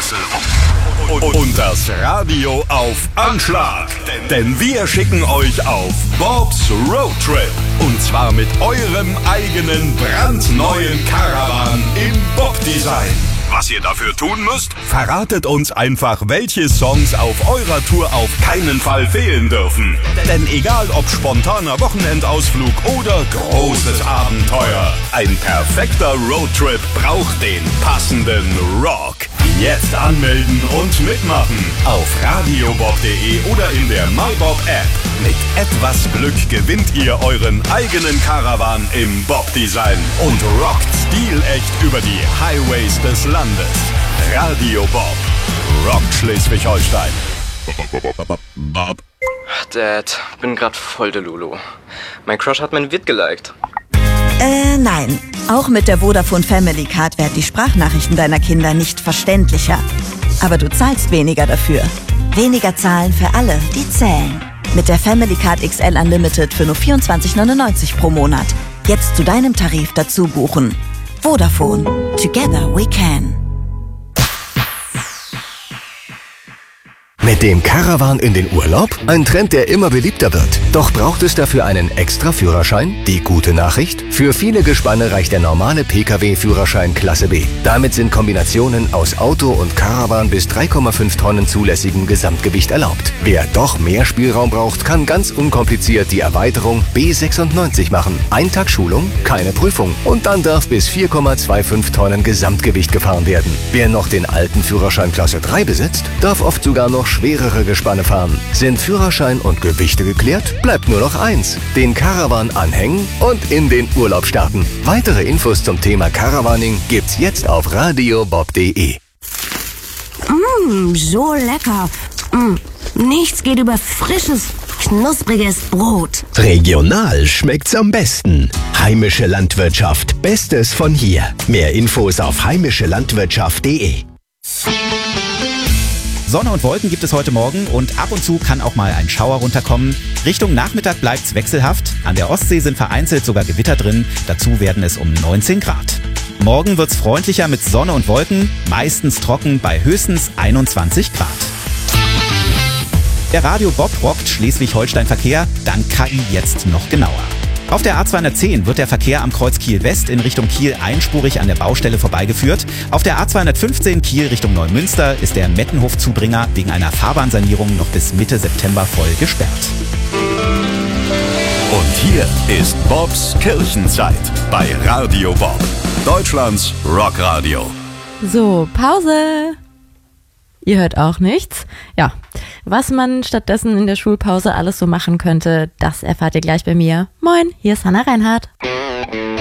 Straße und das Radio auf Anschlag. Denn wir schicken euch auf Bobs Road Trip. Und zwar mit eurem eigenen brandneuen Caravan im Bob-Design. Was ihr dafür tun müsst? Verratet uns einfach, welche Songs auf eurer Tour auf keinen Fall fehlen dürfen. Denn egal ob spontaner Wochenendausflug oder großes Abenteuer, ein perfekter Roadtrip braucht den passenden Rock. Jetzt anmelden und mitmachen auf radiobob.de oder in der MyBob-App. Mit etwas Glück gewinnt ihr euren eigenen Caravan im Bob-Design und rockt stilecht über die Highways des Landes. Radio Bob. Rockt Schleswig-Holstein. Bob. Dad, bin grad voll der Lulu. Mein Crush hat mein Vid geliked. Nein. Auch mit der Vodafone Family Card werden die Sprachnachrichten deiner Kinder nicht verständlicher. Aber du zahlst weniger dafür. Weniger zahlen für alle, die zählen. Mit der Family Card XL Unlimited für nur 24,99 pro Monat. Jetzt zu deinem Tarif dazu buchen. Vodafone. Together we can. Mit dem Caravan in den Urlaub? Ein Trend, der immer beliebter wird. Doch braucht es dafür einen extra Führerschein? Die gute Nachricht? Für viele Gespanne reicht der normale Pkw-Führerschein Klasse B. Damit sind Kombinationen aus Auto und Caravan bis 3,5 Tonnen zulässigem Gesamtgewicht erlaubt. Wer doch mehr Spielraum braucht, kann ganz unkompliziert die Erweiterung B96 machen. Ein Tag Schulung, keine Prüfung. Und dann darf bis 4,25 Tonnen Gesamtgewicht gefahren werden. Wer noch den alten Führerschein Klasse 3 besitzt, darf oft sogar noch schwerere Gespanne fahren. Sind Führerschein und Gewichte geklärt, bleibt nur noch eins: den Caravan anhängen und in den Urlaub starten. Weitere Infos zum Thema Caravaning gibt's jetzt auf radiobob.de. So lecker. Nichts geht über frisches, knuspriges Brot. Regional schmeckt's am besten. Heimische Landwirtschaft, Bestes von hier. Mehr Infos auf heimischelandwirtschaft.de. Sonne und Wolken gibt es heute Morgen und ab und zu kann auch mal ein Schauer runterkommen. Richtung Nachmittag bleibt's wechselhaft. An der Ostsee sind vereinzelt sogar Gewitter drin. Dazu werden es um 19 Grad. Morgen wird's freundlicher mit Sonne und Wolken, meistens trocken bei höchstens 21 Grad. Der Radio Bob rockt Schleswig-Holstein-Verkehr, dank KI jetzt noch genauer. Auf der A210 wird der Verkehr am Kreuz Kiel-West in Richtung Kiel einspurig an der Baustelle vorbeigeführt. Auf der A215 Kiel Richtung Neumünster ist der Mettenhof-Zubringer wegen einer Fahrbahnsanierung noch bis Mitte September voll gesperrt. Und hier ist Bobs Kirchenzeit bei Radio Bob. Deutschlands Rockradio. So, Pause. Ihr hört auch nichts. Ja, was man stattdessen in der Schulpause alles so machen könnte, das erfahrt ihr gleich bei mir. Moin, hier ist Hannah Reinhardt.